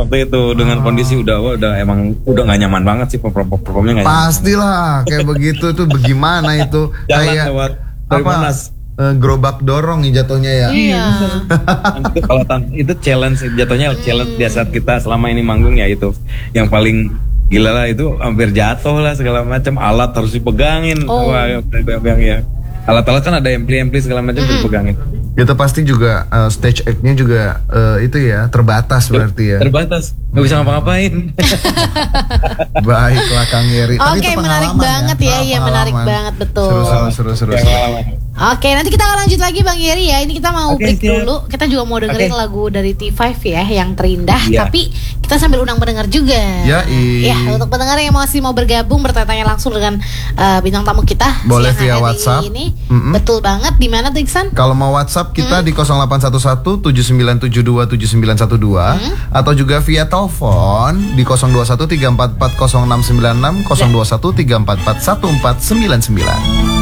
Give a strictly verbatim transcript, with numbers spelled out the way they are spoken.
waktu itu dengan oh. kondisi udah udah emang udah nggak nyaman banget sih perform-performnya nggak. Pastilah kayak begitu tuh bagaimana itu kayak apa uh, gerobak dorong nih jatuhnya ya. Iya. itu kalau itu challenge jatuhnya challenge di saat kita selama ini manggung ya itu yang paling gila lah itu hampir jatuh lah segala macam alat harus dipegangin. Oh. Wah, yang ya. Alat-alat kan ada ampli-ampli segala macam mm-hmm. dipegangin. Itu pasti juga uh, stage act-nya juga uh, itu ya terbatas berarti ya. Terbatas, nggak bisa ngapa-ngapain. Baiklah Kang Yeri. Oke, okay, menarik banget ya, iya ya, menarik banget betul. Seru seru seru seru. Ya, seru. Oke, nanti kita akan lanjut lagi Bang Yeri ya. Ini kita mau okay, break siap. dulu. Kita juga mau dengerin okay. lagu dari T lima ya yang terindah. Yeah. Tapi kita sambil undang pendengar juga. Ya, ya untuk pendengar yang masih mau bergabung bertanya langsung dengan uh, bintang tamu kita. Boleh via WhatsApp. Ini mm-hmm. betul banget. Di mana tuh Iksan? Kalau mau WhatsApp kita mm-hmm. di nol delapan satu satu tujuh sembilan tujuh dua tujuh sembilan satu dua mm-hmm. atau juga via telepon di nol dua satu tiga empat empat nol enam sembilan enam nol dua satu tiga empat empat satu empat sembilan sembilan.